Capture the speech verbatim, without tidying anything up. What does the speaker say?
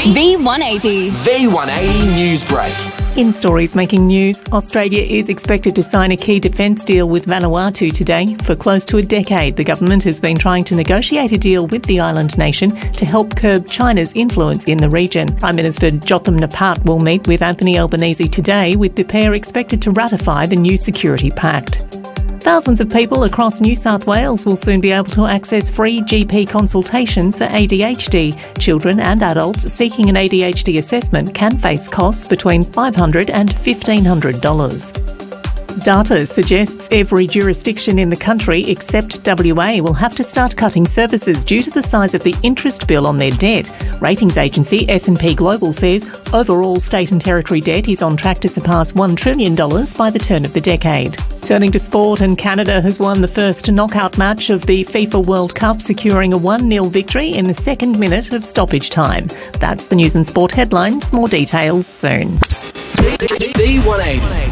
V one eighty. V one eighty News Break. In stories making news, Australia is expected to sign a key defence deal with Vanuatu today. For close to a decade, the government has been trying to negotiate a deal with the island nation to help curb China's influence in the region. Prime Minister Jotham Napat will meet with Anthony Albanese today, with the pair expected to ratify the new security pact. Thousands of people across New South Wales will soon be able to access free G P consultations for A D H D. Children and adults seeking an A D H D assessment can face costs between five hundred dollars and fifteen hundred dollars. Data suggests every jurisdiction in the country except W A will have to start cutting services due to the size of the interest bill on their debt. Ratings agency S and P Global says overall state and territory debt is on track to surpass one trillion dollars by the turn of the decade. Turning to sport, and Canada has won the first knockout match of the FIFA World Cup, securing a one nil victory in the second minute of stoppage time. That's the news and sport headlines. More details soon. V one eighty.